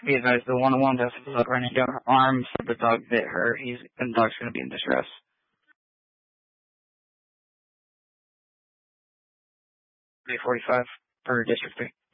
Be advised, the 101 vessel is running down her arm, so the dog bit her. The dog's going to be in distress. 345 for District 3.